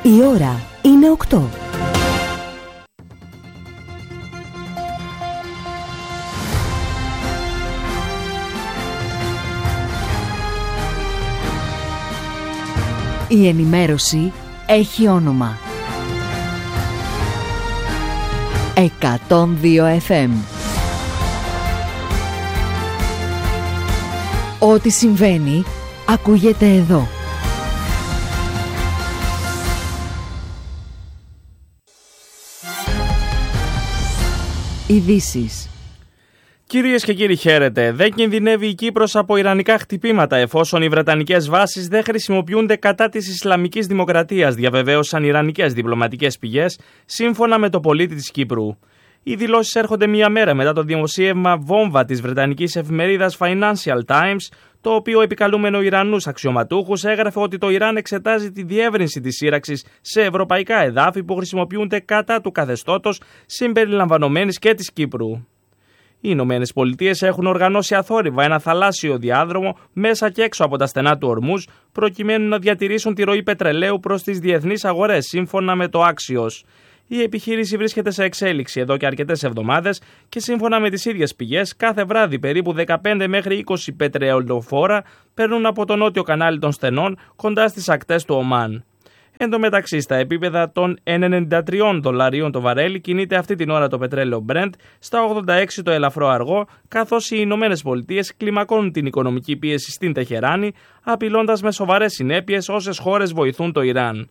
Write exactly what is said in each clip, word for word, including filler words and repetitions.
Η ώρα είναι οκτώ. Η ενημέρωση έχει όνομα. εκατόν δύο εφ εμ. Ό,τι συμβαίνει, ακούγεται εδώ. Ειδήσεις. Κυρίες και κύριοι, χαίρετε. Δεν κινδυνεύει η Κύπρος από ιρανικά χτυπήματα εφόσον οι βρετανικές βάσεις δεν χρησιμοποιούνται κατά της Ισλαμικής Δημοκρατίας, διαβεβαίωσαν ιρανικές διπλωματικές πηγές, σύμφωνα με το πολίτη της Κύπρου. Οι δηλώσεις έρχονται μία μέρα μετά το δημοσίευμα βόμβα της βρετανικής εφημερίδας Financial Times, το οποίο επικαλούμενο Ιρανούς αξιωματούχους έγραφε ότι το Ιράν εξετάζει τη διεύρυνση της σύραξης σε ευρωπαϊκά εδάφη που χρησιμοποιούνται κατά του καθεστώτος, συμπεριλαμβανομένης και της Κύπρου. Οι Ηνωμένες Πολιτείες έχουν οργανώσει αθόρυβα ένα θαλάσσιο διάδρομο μέσα και έξω από τα στενά του Ορμούζ, προκειμένου να διατηρήσουν τη ροή πετρελαίου προς τις διεθνείς αγορές, σύμφωνα με το Axios. Η επιχείρηση βρίσκεται σε εξέλιξη εδώ και αρκετές εβδομάδες και σύμφωνα με τις ίδιες πηγές, κάθε βράδυ περίπου δεκαπέντε μέχρι είκοσι πετρελαιοφόρα παίρνουν από το νότιο κανάλι των στενών κοντά στις ακτές του Ομάν. Εν τω μεταξύ, στα επίπεδα των ενενήντα τριών δολαρίων το βαρέλι κινείται αυτή την ώρα το πετρέλαιο Brent, στα ογδόντα έξι το ελαφρό αργό, καθώς οι Ηνωμένες Πολιτείες κλιμακώνουν την οικονομική πίεση στην Τεχεράνη, απειλώντας με σοβαρές συνέπειες όσες χώρες βοηθούν το Ιράν.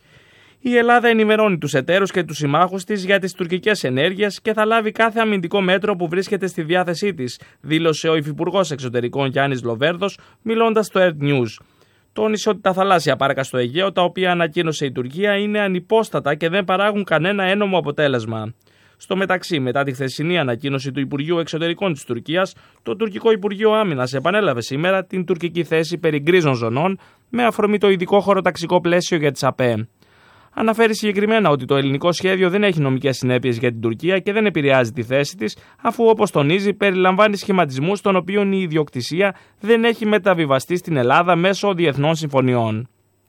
Η Ελλάδα ενημερώνει τους εταίρους και τους συμμάχους της για τις τουρκικές ενέργειες και θα λάβει κάθε αμυντικό μέτρο που βρίσκεται στη διάθεσή της, δήλωσε ο Υφυπουργός Εξωτερικών Γιάννης Λοβέρδος, μιλώντας στο Earth News. Τόνισε ότι τα θαλάσσια πάρκα στο Αιγαίο, τα οποία ανακοίνωσε η Τουρκία, είναι ανυπόστατα και δεν παράγουν κανένα ένομο αποτέλεσμα. Στο μεταξύ, μετά τη χθεσινή ανακοίνωση του Υπουργείου Εξωτερικών της Τουρκίας, το τουρκικό Υπουργείο Άμυνας επανέλαβε σήμερα την τουρκική θέση περί γκρίζων ζωνών με αφορμή το ειδικό χωροταξικό πλαίσιο για τις ΑΠΕ. Αναφέρει συγκεκριμένα ότι το ελληνικό σχέδιο δεν έχει νομικές συνέπειες για την Τουρκία και δεν επηρεάζει τη θέση της, αφού όπως τονίζει περιλαμβάνει σχηματισμούς των οποίων η ιδιοκτησία δεν έχει μεταβιβαστεί στην Ελλάδα μέσω διεθνών συμφωνιών.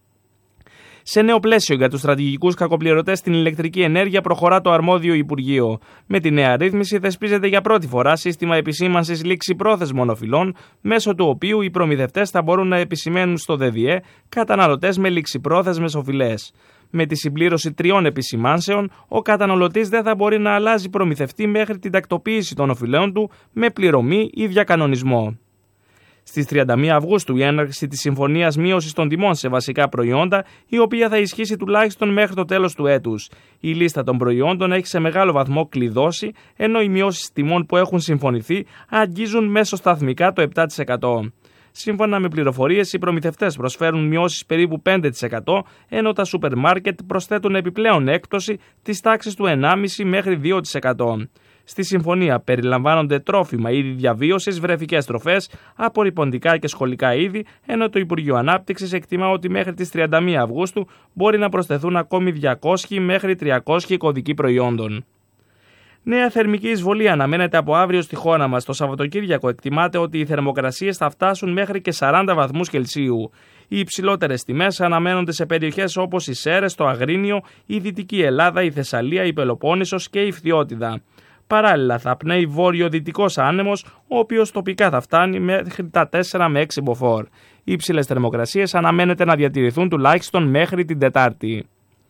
Σε νέο πλαίσιο για τους στρατηγικούς κακοπληρωτές στην ηλεκτρική ενέργεια προχωρά το αρμόδιο Υπουργείο. Με τη νέα ρύθμιση θεσπίζεται για πρώτη φορά σύστημα επισήμανσης ληξιπρόθεσμων οφειλών, μέσω του οποίου οι προμηθευτές θα μπορούν να επισημαίνουν στο ΔΔΕ καταναλωτές με ληξιπρόθεσμες οφειλές. Με τη συμπλήρωση τριών επισημάνσεων, ο καταναλωτής δεν θα μπορεί να αλλάζει προμηθευτή μέχρι την τακτοποίηση των οφειλών του με πληρωμή ή διακανονισμό. Στις τριάντα μία Αυγούστου η έναρξη της Συμφωνίας Μείωσης των Τιμών σε βασικά προϊόντα, η οποία θα ισχύσει τουλάχιστον μέχρι το τέλος του έτους. Η λίστα των προϊόντων έχει σε μεγάλο βαθμό κλειδώσει, ενώ οι μειώσεις τιμών που έχουν συμφωνηθεί αγγίζουν μέσοσταθμικά το επτά τοις εκατό. Σύμφωνα με πληροφορίες, οι προμηθευτές προσφέρουν μειώσεις περίπου πέντε τοις εκατό, ενώ τα σούπερ μάρκετ προσθέτουν επιπλέον έκπτωση της τάξης του ενάμιση μέχρι δύο τοις εκατό. Στη συμφωνία περιλαμβάνονται τρόφιμα, είδη διαβίωσης, βρεφικές τροφές, απορρυπαντικά και σχολικά είδη, ενώ το Υπουργείο Ανάπτυξης εκτιμά ότι μέχρι τις τριάντα μία Αυγούστου μπορεί να προσθεθούν ακόμη διακόσιοι μέχρι τριακόσιοι κωδικοί προϊόντων. Νέα θερμική εισβολή αναμένεται από αύριο στη χώρα μας. Το Σαββατοκύριακο εκτιμάται ότι οι θερμοκρασίες θα φτάσουν μέχρι και σαράντα βαθμούς Κελσίου. Οι υψηλότερες τιμές αναμένονται σε περιοχές όπως οι Σέρρες, το Αγρίνιο, η Δυτική Ελλάδα, η Θεσσαλία, η Πελοπόννησος και η Φθιώτιδα. Παράλληλα θα πνέει βόρειο-δυτικός άνεμος, ο οποίος τοπικά θα φτάνει μέχρι τα τέσσερα με έξι μποφόρ. Οι υψηλές θερμοκρασίες αναμένεται να διατηρηθούν τουλάχιστον μέχρι την Τετάρτη.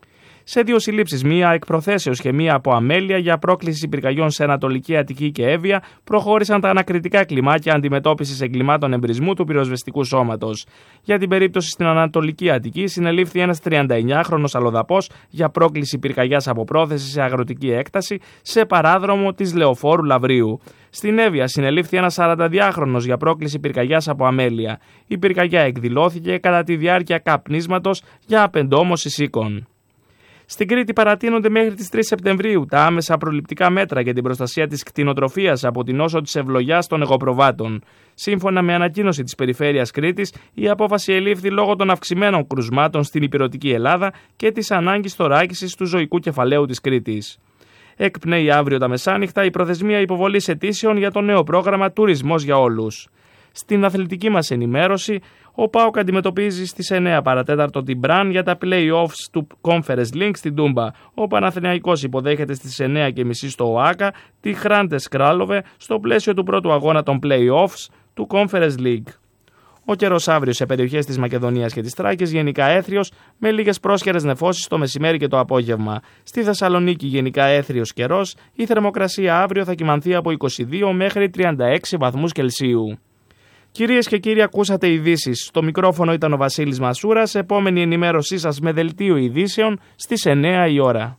Σε δύο συλλήψεις, μία εκ προθέσεως και μία από αμέλεια για πρόκληση πυρκαγιών σε Ανατολική Αττική και Εύβοια, προχώρησαν τα ανακριτικά κλιμάκια αντιμετώπισης εγκλημάτων εμπρισμού του πυροσβεστικού σώματος. Για την περίπτωση στην Ανατολική Αττική, συνελήφθη ένας τριανταεννιάχρονος αλλοδαπός για πρόκληση πυρκαγιάς από πρόθεση σε αγροτική έκταση σε παράδρομο της Λεωφόρου Λαβρίου. Στην Εύβοια συνελήφθη ένας σαρανταδυάχρονος για πρόκληση πυρκαγιάς από αμέλεια. Η πυρκαγιά εκδηλώθηκε κατά τη διάρκεια καπνίσματος για απεντόμωση σίκων. Στην Κρήτη παρατείνονται μέχρι τις τρεις Σεπτεμβρίου τα άμεσα προληπτικά μέτρα για την προστασία της κτηνοτροφίας από την νόσο της ευλογιάς των εγωπροβάτων. Σύμφωνα με ανακοίνωση της Περιφέρειας Κρήτης, η απόφαση ελήφθη λόγω των αυξημένων κρουσμάτων στην ηπειρωτική Ελλάδα και της ανάγκης θωράκισης του ζωικού κεφαλαίου της Κρήτης. Εκπνέει αύριο τα μεσάνυχτα η προθεσμία υποβολής αιτήσεων για το νέο πρόγραμμα Τουρισμός για Όλους. Στην αθλητική μας ενημέρωση, ο ΠΑΟΚ αντιμετωπίζει στις εννέα παρά τέταρτο την Μπραν για τα play-offs του Conference League στην Τούμπα. Ο Παναθηναϊκός υποδέχεται στις εννέα και μισή στο ΟΑΚΑ τη Χράντες Κράλοβε στο πλαίσιο του πρώτου αγώνα των play-offs του Conference League. Ο καιρός αύριο σε περιοχές της Μακεδονίας και της Θράκης γενικά έθριος, με λίγες πρόσχερες νεφώσεις το μεσημέρι και το απόγευμα. Στη Θεσσαλονίκη γενικά έθριος καιρός, η θερμοκρασία αύριο θα κυμανθεί από είκοσι δύο μέχρι τριάντα έξι βαθμούς Κελσίου. Κυρίες και κύριοι, ακούσατε ειδήσεις. Στο μικρόφωνο ήταν ο Βασίλης Μασούρας. Επόμενη ενημέρωσή σας με δελτίο ειδήσεων στις εννέα η ώρα.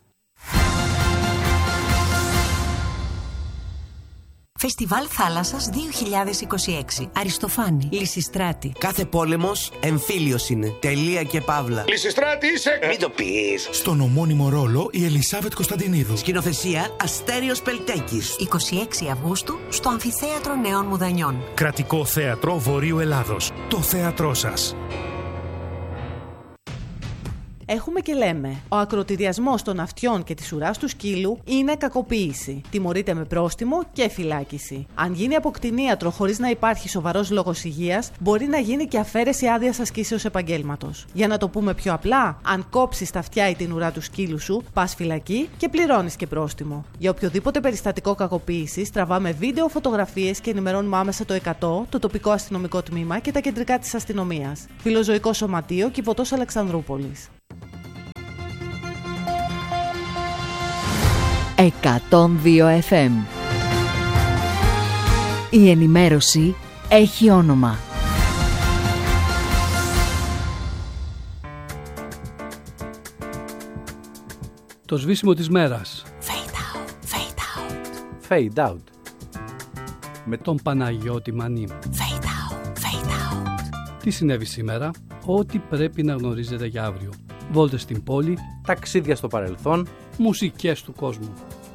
Φεστιβάλ Θάλασσας δύο χιλιάδες είκοσι έξι. Αριστοφάνη, Λυσιστράτη. Κάθε πόλεμος εμφύλιος είναι. Τελεία και παύλα. Λυσιστράτη είσαι! Μην το πεις. Στον ομώνυμο ρόλο η Ελισάβετ Κωνσταντινίδου. Σκηνοθεσία Αστέριος Πελτέκης. εικοστή έκτη Αυγούστου στο Αμφιθέατρο Νέων Μουδανιών. Κρατικό Θέατρο Βορείου Ελλάδος. Το θέατρό σας. Έχουμε και λέμε. Ο ακροτηριασμός των αυτιών και της ουράς του σκύλου είναι κακοποίηση. Τιμωρείται με πρόστιμο και φυλάκιση. Αν γίνει από κτηνίατρο χωρίς να υπάρχει σοβαρός λόγος υγείας, μπορεί να γίνει και αφαίρεση άδειας ασκήσεως επαγγέλματος. Για να το πούμε πιο απλά, αν κόψεις τα αυτιά ή την ουρά του σκύλου σου, πας φυλακή και πληρώνεις και πρόστιμο. Για οποιοδήποτε περιστατικό κακοποίησης, τραβάμε βίντεο, φωτογραφίες και ενημερώνουμε άμεσα το εκατό, το τοπικό αστυνομικό τμήμα και τα κεντρικά της αστυνομίας. Φιλοζωικό Σωματείο, Κηποτός Αλεξανδρούπολης. εκατόν δύο εφ εμ. Η ενημέρωση έχει όνομα. Το σβήσιμο της μέρας. Fade out, fade out. Fade out. Με τον Παναγιώτη Μανή. Fade out, fade out. Τι συνέβη σήμερα? Ό,τι πρέπει να γνωρίζετε για αύριο. Βόλτες στην πόλη. Ταξίδια στο παρελθόν. Μουσικές του κόσμου.